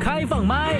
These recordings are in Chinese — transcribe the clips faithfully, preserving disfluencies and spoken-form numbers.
开放麦。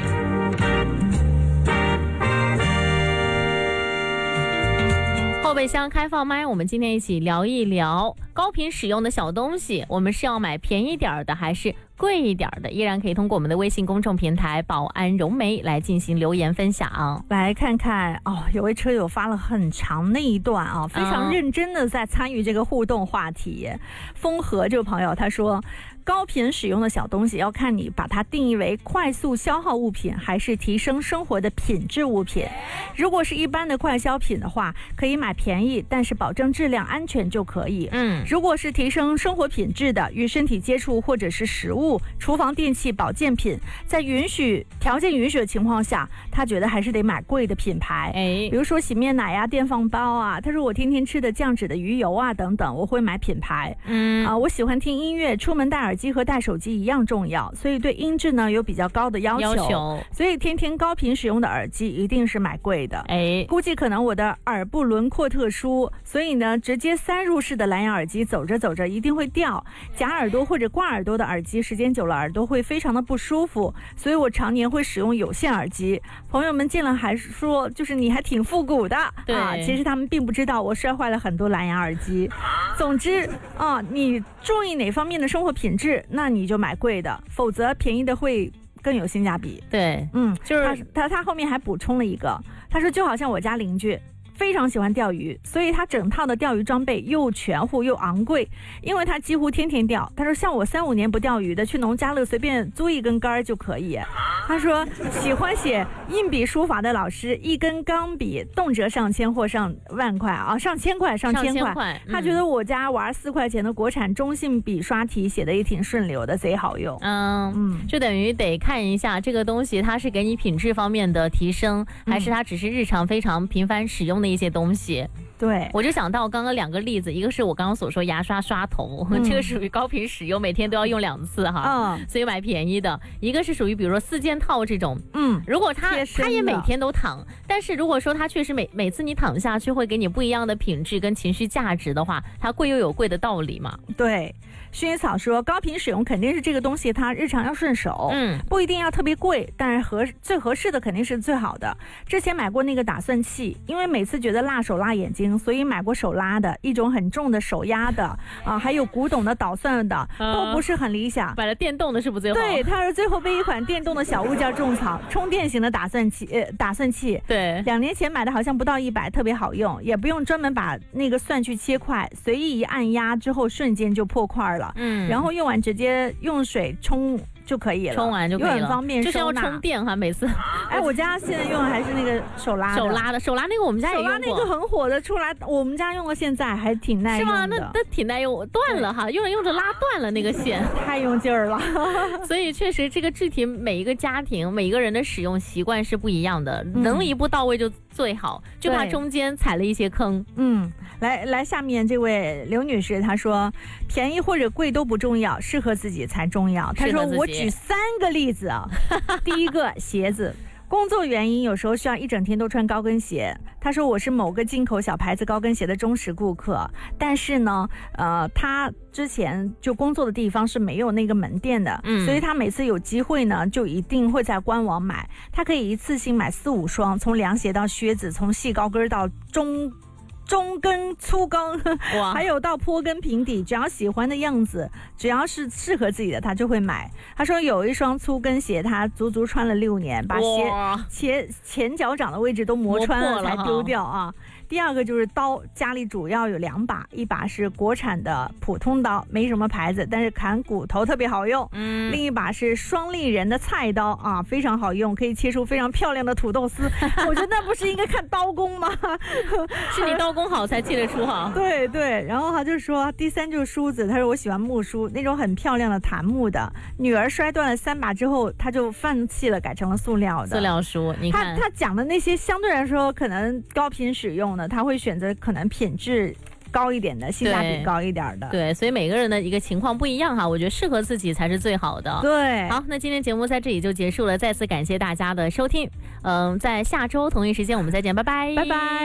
后备箱开放麦，我们今天一起聊一聊高频使用的小东西，我们是要买便宜点的还是贵一点的？依然可以通过我们的微信公众平台保安融媒来进行留言分享。 来看看哦，有位车友发了很长的一段啊、哦，非常认真的在参与这个互动话题。嗯、风和这位朋友他说，高频使用的小东西要看你把它定义为快速消耗物品还是提升生活的品质物品。如果是一般的快消品的话，可以买便宜但是保证质量安全就可以。嗯，如果是提升生活品质的，与身体接触或者是食物、厨房电器、保健品，在允许条件允许的情况下，他觉得还是得买贵的品牌。哎，比如说洗面奶呀、电饭煲啊，他说我天天吃的降脂的鱼油啊等等，我会买品牌。嗯啊，我喜欢听音乐，出门戴耳机和戴手机一样重要，所以对音质呢有比较高的要求。要求所以天天高频使用的耳机一定是买贵的。哎，估计可能我的耳部轮廓特殊，所以呢，直接三入式的蓝牙耳机走着走着一定会掉。夹耳朵或者挂耳朵的耳机，时间久了耳朵会非常的不舒服，所以我常年会使用有线耳机。朋友们见了还说，就是你还挺复古的。对啊，其实他们并不知道我摔坏了很多蓝牙耳机。总之啊，你注意哪方面的生活品质，那你就买贵的，否则便宜的会更有性价比。 对， 嗯，就是他他他后面还补充了一个，他说就好像我家邻居非常喜欢钓鱼，所以他整套的钓鱼装备又全乎又昂贵，因为他几乎天天钓。他说像我三五年不钓鱼的，去农家乐随便租一根杆就可以。他说喜欢写硬笔书法的老师，一根钢笔动辄上千或上万块啊，上千块上千块。千块嗯、他觉得我家玩四块钱的国产中性笔刷体写的也挺顺流的，贼好用。嗯嗯，就等于得看一下这个东西它是给你品质方面的提升，还是它只是日常非常频繁使用的一些东西。 对， 我就想到刚刚两个例子，一个是我刚刚所说牙刷刷头、嗯、这个属于高频使用，每天都要用两次哈，嗯，所以买便宜的。一个是属于比如说四件套这种，嗯，如果它它也每天都躺，但是如果说它确实每每次你躺下去会给你不一样的品质跟情绪价值的话，它贵又有贵的道理嘛。 对，薰衣草说高频使用肯定是这个东西它日常要顺手，嗯，不一定要特别贵，但是合最合适的肯定是最好的。之前买过那个打蒜器，因为每次觉得辣手辣眼睛，所以买过手拉的，一种很重的手压的啊，还有古董的捣蒜的，都不是很理想。 买了电动的是不是最好？ 对，他说最后被一款电动的小物件种草，充电型的打蒜器，呃，打蒜器。对，两年前买的好像不到一百，特别好用，也不用专门把那个蒜去切块，随意一按压之后，瞬间就破块了。嗯，然后用完直接用水冲就可以了， 冲完就可以了， 又很方便， 就是要充电哈。每次， 哎，我家现在用的还是那个手拉的， 手拉的，手拉那个我们家也用过， 手拉那个很火的，出来我们家用到现在还挺耐用的。 是吗？那那挺耐用，断了哈，用着用着拉断了那个线， 太用劲儿了。 所以确实这个具体每一个家庭每一个人的使用习惯是不一样的，嗯、能一步到位就最好，就怕中间踩了一些坑。 嗯，来来，下面这位刘女士她说，便宜或者贵都不重要，适合自己才重要。她说我举三个例子啊，第一个鞋子。工作原因有时候需要一整天都穿高跟鞋，他说我是某个进口小牌子高跟鞋的忠实顾客，但是呢呃，他之前就工作的地方是没有那个门店的、嗯、所以他每次有机会呢就一定会在官网买，他可以一次性买四五双，从凉鞋到靴子，从细高跟到中中跟粗跟，还有到坡跟平底，只要喜欢的样子，只要是适合自己的他就会买。他说有一双粗跟鞋他足足穿了六年，把鞋前前脚掌的位置都磨穿了才丢掉啊。第二个就是刀，家里主要有两把，一把是国产的普通刀，没什么牌子，但是砍骨头特别好用。嗯，另一把是双立人的菜刀啊，非常好用，可以切出非常漂亮的土豆丝。我觉得那不是应该看刀工吗？ 是你刀工好才切得出哈。 对对，然后他就说第三就是梳子，他说我喜欢木梳，那种很漂亮的檀木的。女儿摔断了三把之后，他就放弃了，改成了塑料的。 塑料梳，你看他他讲的那些相对来说可能高频使用的。他会选择可能品质高一点的，性价比高一点的。 对，所以每个人的一个情况不一样哈，我觉得适合自己才是最好的。 对， 好，那今天节目在这里就结束了，再次感谢大家的收听。嗯，在下周同一时间我们再见，拜拜， 拜拜。